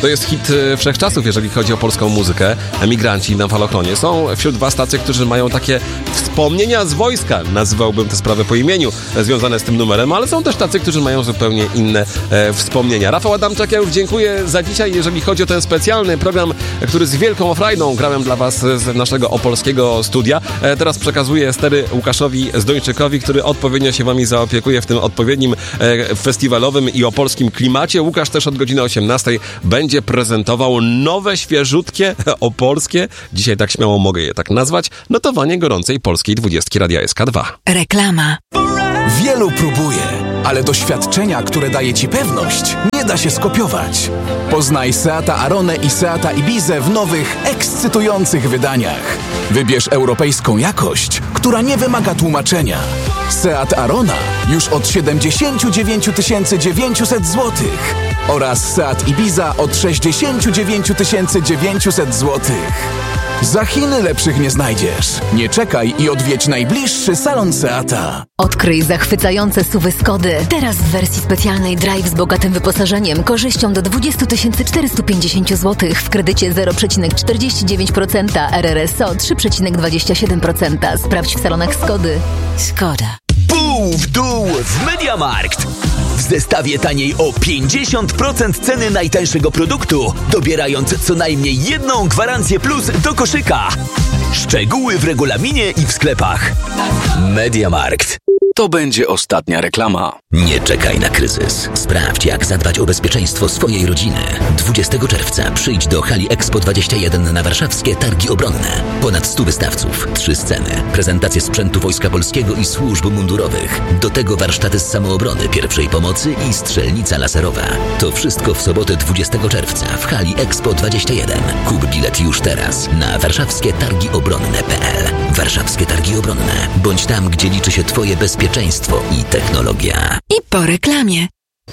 To jest hit wszechczasów, jeżeli chodzi o polską muzykę. Emigranci na Falochronie są wśród was tacy, którzy mają takie wspomnienia z wojska. Nazywałbym tę sprawę po imieniu, związane z tym numerem, ale są też tacy, którzy mają zupełnie inne wspomnienia. Rafał Adamczak, ja już dziękuję za dzisiaj, jeżeli chodzi o ten specjalny program, który z wielką frajdą grałem dla was z naszego opolskiego studia. Teraz przekazuję stery Łukaszowi Zdończykowi, który odpowiednio się wami zaopiekuje w tym odpowiednim festiwalowym i opolskim klimacie. Łukasz też od godziny 18 będzie prezentował nowe, świeżutkie, opolskie, dzisiaj tak śmiało mogę je tak nazwać, notowanie gorącej polskiej 20 Radia SK2. Reklama. Wielu próbuje, ale doświadczenia, które daje ci pewność, nie da się skopiować. Poznaj Seata Aronę i Seata Ibizę w nowych, ekscytujących wydaniach. Wybierz europejską jakość, która nie wymaga tłumaczenia. Seat Arona już od 79 900 zł oraz Seat Ibiza od 69 900 zł. Za Chiny lepszych nie znajdziesz. Nie czekaj i odwiedź najbliższy salon Seata. Odkryj zachwycające SUV-y Skody. Teraz w wersji specjalnej Drive z bogatym wyposażeniem, korzyścią do 20 450 zł w kredycie 0,49%, RRSO 3,27%. Sprawdź w salonach Skody. Skoda. Pół w dół w MediaMarkt. W zestawie taniej o 50% ceny najtańszego produktu, dobierając co najmniej jedną gwarancję plus do koszyka. Szczegóły w regulaminie i w sklepach. MediaMarkt. To będzie ostatnia reklama. Nie czekaj na kryzys. Sprawdź, jak zadbać o bezpieczeństwo swojej rodziny. 20 czerwca przyjdź do hali Expo 21 na warszawskie Targi Obronne. Ponad 100 wystawców, 3 sceny, prezentacje sprzętu Wojska Polskiego i służb mundurowych. Do tego warsztaty z samoobrony, pierwszej pomocy i strzelnica laserowa. To wszystko w sobotę 20 czerwca w hali Expo 21. Kup bilet już teraz na warszawskietargiobronne.pl. Warszawskie Targi Obronne. Bądź tam, gdzie liczy się twoje bezpieczeństwo i technologia. I po reklamie.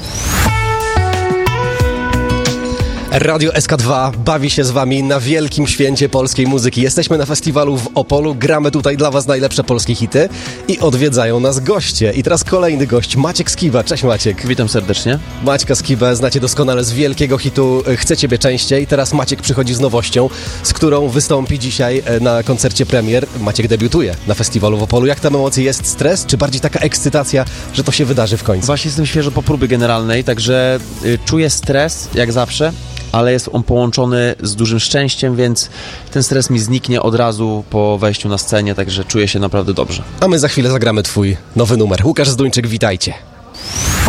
Radio SK2 bawi się z wami na wielkim święcie polskiej muzyki. Jesteśmy na festiwalu w Opolu, gramy tutaj dla was najlepsze polskie hity i odwiedzają nas goście. I teraz kolejny gość, Maciek Skiba. Cześć Maciek. Witam serdecznie. Maćka Skibę znacie doskonale z wielkiego hitu Chcę Ciebie częściej. Teraz Maciek przychodzi z nowością, z którą wystąpi dzisiaj na koncercie premier. Maciek debiutuje na festiwalu w Opolu. Jak tam emocje? Jest stres, czy bardziej taka ekscytacja, że to się wydarzy w końcu? Właśnie jestem świeżo po próbie generalnej, także czuję stres, jak zawsze, ale jest on połączony z dużym szczęściem, więc ten stres mi zniknie od razu po wejściu na scenie, także czuję się naprawdę dobrze. A my za chwilę zagramy twój nowy numer. Łukasz Zduńczyk, witajcie.